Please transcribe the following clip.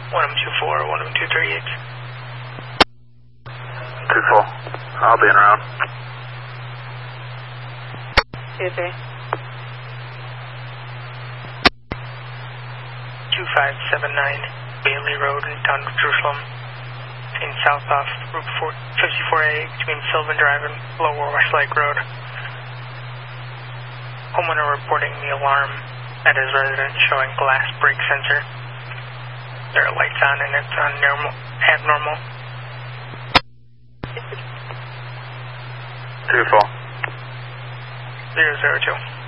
1M24, 1M238. 2-4. I'll be in around. Okay. 2579 Bailey Road in down to Jerusalem. In south off Route 54A between Sylvan Drive and Lower West Lake Road. Homeowner reporting the alarm at his residence showing glass break sensor. There are lights on and it's on abnormal. 2-4. 002.